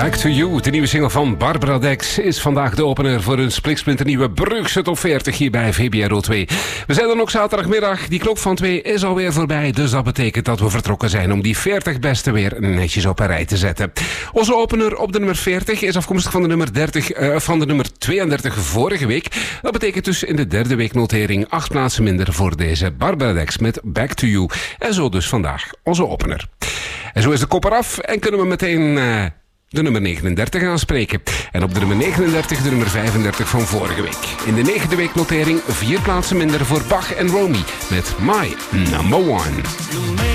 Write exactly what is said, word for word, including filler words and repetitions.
Back to You, de nieuwe single van Barbara Dex, is vandaag de opener voor een spliksplinternieuwe Brugse top veertig hier bij V B R O twee. We zijn dan ook zaterdagmiddag, die klok van twee is alweer voorbij, dus dat betekent dat we vertrokken zijn om die veertig beste weer netjes op een rij te zetten. Onze opener op de nummer veertig is afkomstig van de nummer, dertig, uh, van de nummer tweeëndertig vorige week. Dat betekent dus in de derde week notering acht plaatsen minder voor deze Barbara Dex met Back to You. En zo dus vandaag onze opener. En zo is de kop eraf en kunnen we meteen uh, de nummer negenendertig aanspreken. En op de nummer negenendertig de nummer vijfendertig van vorige week. In de negende week notering vier plaatsen minder voor Bach en Romy met My Number One.